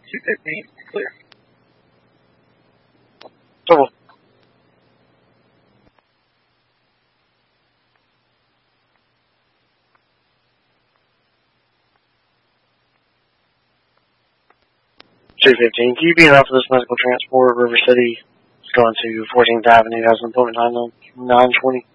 215, clear. Double. Can you be enough for this medical transport? River City is going to 14th Avenue, has an appointment time on 9:20.